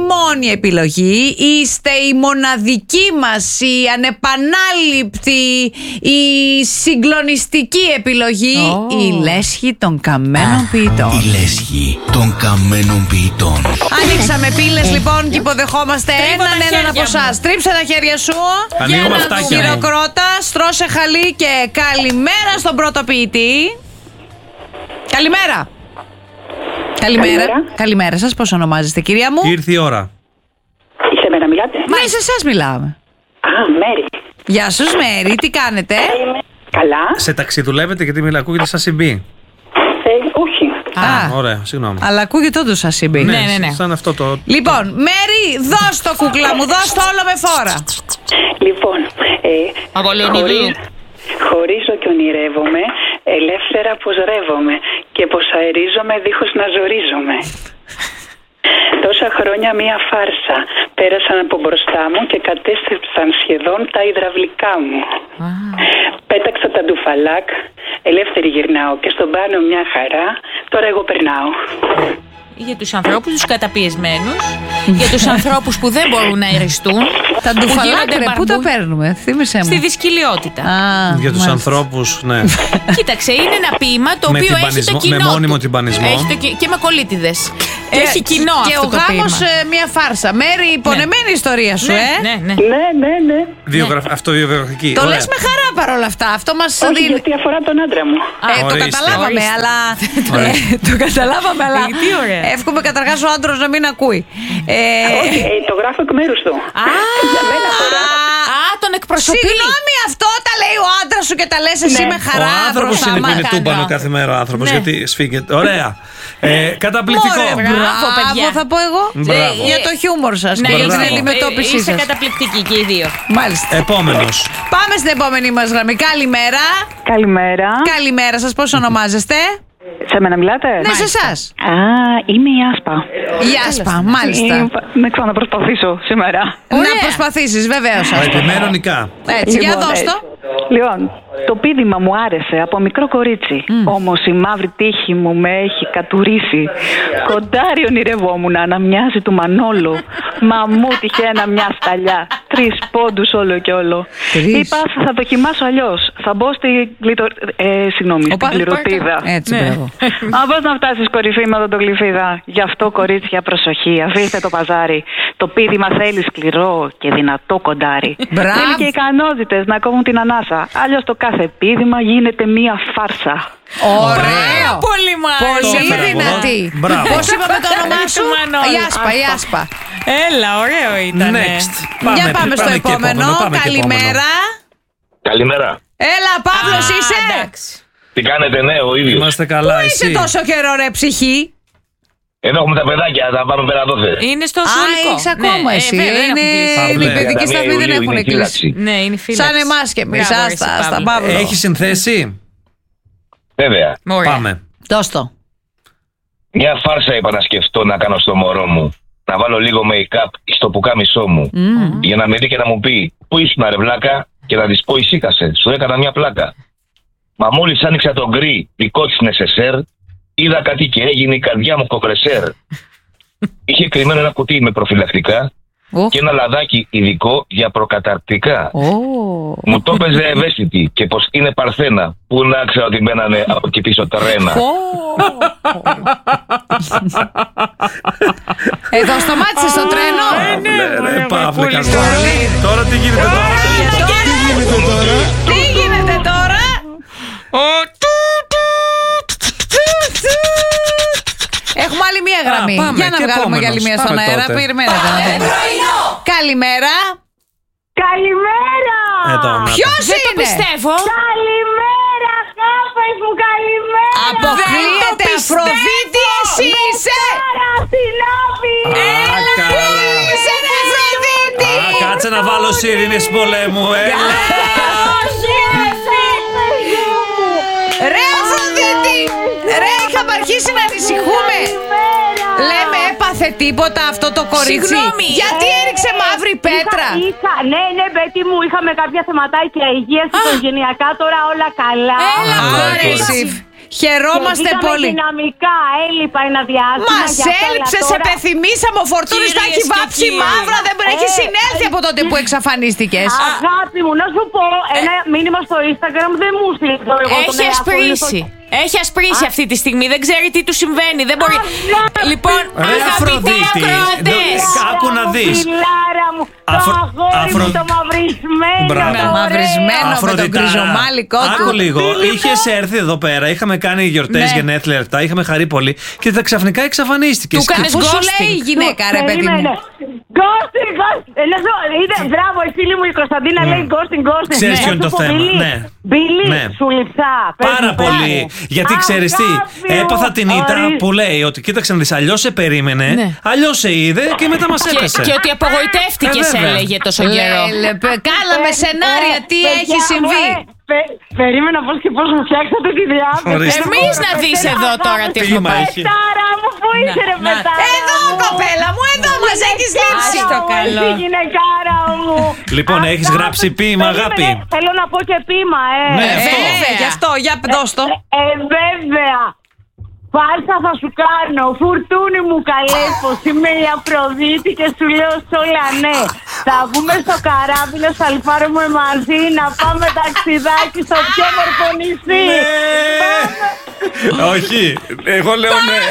μόνη επιλογή. Είστε η μοναδική μας, η ανεπανάληπτη, η συγκλονιστική επιλογή. Η λέσχη των καμένων ποιητών. Η λέσχη των καμένων ποιητών. Ανοίξαμε πύλες λοιπόν και υποδεχόμαστε έναν από εσάς. Τρίψε τα χέρια σου. Ανοίγουμε αυτάκια. Χειροκρότα, στρώσε χαλί και καλημέρα στον πρώτο ποιητή. Καλημέρα. Καλημέρα σας, πώς ονομάζεστε κυρία μου? Ήρθε η ώρα. Σε μένα μιλάτε? Ναι, σε εσάς μιλάμε. Α, Μέρη. Γεια σας Μέρη, τι κάνετε? Καλά. Σε ταξί δουλεύετε γιατί ακούγεται σαν συμπή. Όχι. Ωραία, συγγνώμη. Αλλά ακούγεται όντως σαν συμπή. Ναι. Σαν αυτό το... Λοιπόν, Μέρη, δώσ' το κούκλα μου, δώσ' το όλο με φόρα. Λοιπόν, χωρίζω και ονειρεύομαι, ελεύθερα πως ρεύομαι και πως αερίζομαι δίχως να ζορίζομαι. Τόσα χρόνια μία φάρσα πέρασαν από μπροστά μου και κατέστρεψαν σχεδόν τα υδραυλικά μου. Πέταξα τα ντουφαλάκ, ελεύθερη γυρνάω και στον πάνω μια χαρά, τώρα εγώ περνάω. Για τους ανθρώπους τους καταπιεσμένους, για τους ανθρώπους που δεν μπορούν να εριστούν. Τα ντουφαλάκια, πού τα παίρνουμε, θύμισε μου. Στη δυσκυλιότητα. Για τους ανθρώπους, ναι. Κοίταξε, είναι ένα ποίημα το οποίο έχει το κοινό. Με μόνιμο τυμπανισμό. Και με κολλήτιδες. Έχει κοινό και αυτό το ποίημα. Και ο γάμος μια φάρσα. Μέρη, πονεμένη ιστορία σου, Ναι. Αυτοβιογραφική. Το λες με χαρά παρόλα αυτά. Αυτό μας Όχι, δίνει. γιατί αφορά τον άντρα μου. Το καταλάβαμε, αλλά. Το καταλάβαμε, αλλά. Εύχομαι καταρχάς ο άντρας να μην ακούει. Όχι, το γράφω εκ μέρους του. Για μένα αφορά. Τον εκπροσωπεί. Συγγνώμη, αυτό τα λέει ο άντρας σου και τα λες εσύ με χαρά. Ο άνθρωπος είναι που είναι τούμπανο κάθε μέρα ο άνθρωπος. Γιατί σφίγγεται. Ωραία. Καταπληκτικό. Μπράβο, θα πω εγώ. Για το χιούμορ σας και για την αντιμετώπιση σας. Είστε καταπληκτικοί και οι δύο. Μάλιστα. Επόμενος. Πάμε στην επόμενη μας γραμμή. Καλημέρα. Καλημέρα σας, πώς ονομάζεστε? Σε μένα μιλάτε? Ναι, σε εσάς. Είμαι η Άσπα. Η Άσπα, μάλιστα. Να ξαναπροσπαθήσω σήμερα. Να προσπαθήσεις, βεβαίως. Επιμένονικά. Έτσι, για δώσ' το. Λοιπόν, το πείδημα μου άρεσε από μικρό κορίτσι. Όμως η μαύρη τύχη μου με έχει κατουρίσει. Κοντάρι ονειρευόμουν να μοιάζει του Μανόλου. Μα μου τυχαίνα μια σταλιά. 3 πόντους όλο και όλο. Είπα θα δοκιμάσω αλλιώς. Θα μπω στην κληροτίδα. Έτσι, μπράβο. Πώς να φτάσεις κορυφή με οδοντογλυφίδα? Γι' αυτό κορίτσια προσοχή. Αφήστε το παζάρι. Το πείδημα θέλει σκληρό και δυνατό κοντάρι. Θέλει και ικανότητες να κόβουν την ανάσα. Αλλιώς το κάθε πείδημα γίνεται μία φάρσα. Ωραίο! Πολύ Πολύ δυνατή. Πώς είπαμε το όνομά σου? Η Άσπα. Έλα, ωραίο ήταν. Next. Για πάμε στο επόμενο. Καλημέρα. Έλα, Παύλος είσαι? Τι κάνετε? Ναι, ο ίδιος. Είμαστε καλά, Πού είσαι τόσο καιρό ρε ψυχή? Εδώ έχουμε τα παιδάκια, θα πάμε πέρα δόθε. Είναι στο σχολικό. Έχεις ακόμα εσύ. Είναι οι παιδικοί σταθμοί, δεν έχουν κλείσει. Ναι, είναι φύλαξη. Σαν εμάς και εμείς. Άστα, Παύλο. Έχει συνθέσει? Βέβαια. Πάμε. Δώσ' το. Μια φάρσα είπα να σκεφτώ να κάνω στο μωρό μου. Να βάλω λίγο make-up στο πουκάμισό μου. Για να με δει και να μου πει πού ήσουν ρε βλάκα, και να της πω ησύχασε, σου έκανα μια πλάκα. Μα μόλις άνοιξα το γκρι δικό της νεσεσέρ, είδα κάτι και έγινε η καρδιά μου κομπρεσέρ. Είχε κρυμμένο ένα κουτί με προφυλακτικά και ένα λαδάκι ειδικό για προκαταρκτικά. Μου το έπαιζε ευαίσθητη και πως είναι παρθένα. Πού να ξέρω ότι μένανε από εκεί πίσω τρένα. Εδώ σταμάτησε στο τρένο. Ναι, Παύλε, τώρα τι γίνεται τώρα? Τι γίνεται τώρα? Έχουμε άλλη μία γραμμή. Για να βγάλουμε για άλλη μία στον αέρα. Περιμένετε να δείτε. Καλημέρα. Καλημέρα! Ποιος είναι? Δεν το πιστεύω. Καλημέρα, χάπες μου, καλημέρα! Αποκλείεται, Αφροδίτη, εσύ είσαι! Έλα, είσαι ρε Αφροδίτη! Κάτσε να βάλω σιρήνες πολέμου, έλα! Ρε Αφροδίτη! Ρε, είχαμε αρχίσει να ανησυχούμε! Λέμε, έπαθε τίποτα αυτό το κορίτσι? Συγγνώμη, γιατί έριξε μαύρη πέτρα? Ναι, Μπέτη μου, είχαμε κάποια θεματάκια υγείας οικογενειακά, τώρα όλα καλά. Έλα, Χαιρόμαστε πολύ. Δυναμικά έλειπα ένα διάστημα. Μας έλειψε, σε πεθυμίσαμε. Ο Φορτούνης τα έχει βάψει μαύρα. Δεν έχει συνέλθει από τότε που εξαφανίστηκες. Αγάπη μου, να σου πω ένα μήνυμα στο Instagram δεν μου στείλει. Έχει ασπρίσει. Έχει ασπρίσει αυτή τη στιγμή. Δεν ξέρει τι του συμβαίνει. Δεν μπορεί. Λοιπόν, αγαπητοί ακροατές, άκου να δεις. Φιλάρα μου, το αγόρι το μαυρισμένο. Μαυρισμένο με τον κρυζομάλικο του. Άκου λίγο. Είχες έρθει εδώ πέρα. Είχαμε κάνει γιορτές, γενέθλια λεπτά. Είχαμε χαρεί πολύ. Και ξαφνικά εξαφανίστηκες. Του κάνεις Πώς σου ghosting. λέει η γυναίκα, ρε παιδί μου? Ghosting. Μπράβο, η φίλη μου η Κωνσταντίνα λέει ghosting. Ξέρεις ποιο είναι το θέμα? Μπιλί, σου λειψά. Πάρα πολύ. Γιατί ξέρεις τι, έπαθα την ήττα που λέει ότι κοίταξε να δεις, αλλιώς σε περίμενε, αλλιώς σε είδε και μετά μας έπεσε. Και ότι απογοητεύτηκες, έλεγε τόσο καιρό. Κάναμε σενάρια, τι έχει συμβεί. Περίμενα πώς και πώς μου φτιάξατε τη διάθεση. Εμείς να δεις εδώ τώρα τι έχουμε πάει. Πετάρα μου, πού είσαι ρε πετάρα? Εδώ κοπέλα μου, εδώ μας έχεις λείψει. το καλό. Εσύ γυναικάρα μου. Λοιπόν, έχεις γράψει ποίημα, αγάπη? Θέλω να πω και ποίημα, Ναι, Γι' αυτό, για δώσ' το. Βέβαια. Φάρσα θα σου κάνω, φουρτούνι μου καλές πως είμαι η Αφροδίτη και σου λέω σ' όλα ναι. Θα βγούμε στο καράβι να σαλπάρουμε μαζί, να πάμε ταξιδάκι στο πιο μορφό νησί. Όχι, εγώ λέω ναι.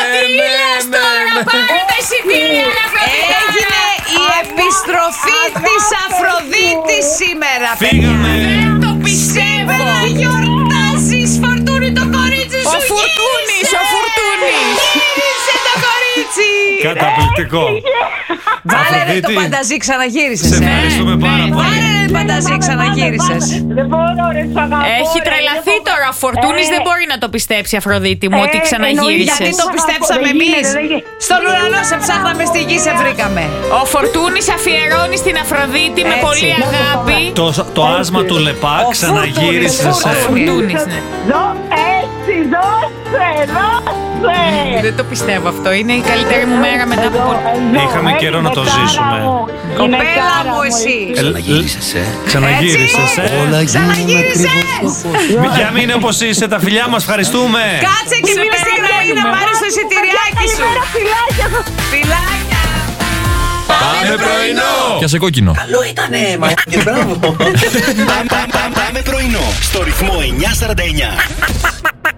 Έγινε η επιστροφή της Αφροδίτης σήμερα. Φύγαμε. Δεν το πιστεύω. Γιορτάζεις, Φορτούνι, το κορίτσι σου. Ο Φουρτούνης. Γύρισε το κορίτσι. Καταπληκτικό. Βάλε ρε το πανταζή, ξαναγύρισες. Σε ευχαριστούμε πάρα πολύ. Βάλε ρε πανταζή, ξαναγύρισες. Δεν μπορώ ρε, σ' αγαπώ. Έχει τρελαθεί τώρα. Ο Φορτούνης δεν μπορεί να το πιστέψει, Αφροδίτη μου, ότι ξαναγύρισες. Γιατί το πιστέψαμε εμείς. Στον ουρανό σε ψάχναμε, στη γη σε βρήκαμε. Ο Φορτούνης αφιερώνει στην Αφροδίτη με πολύ αγάπη. Το άσμα του Λεπά ξαναγύρισε σε. Φορτούνης, ναι. Έτσι, δώσε. Δεν το πιστεύω αυτό. Είναι η καλύτερη μου μέρα μετά από πολύ. Είχαμε καιρό να το ζήσουμε. Κοπέλα μου εσύ. Ξαναγύρισες, Όλα Ξαναγύρισες. Για μείνε όπως είσαι, τα φιλιά μας, ευχαριστούμε. Κάτσε και μείνε στη γραμμή να πάρεις το εισιτηριάκι σου. Φιλάκια. Πάμε πρωινό. Και σε κόκκινο. Καλό ήτανε, μπράβο. Πάμε πρωινό στο ρυθμό 949.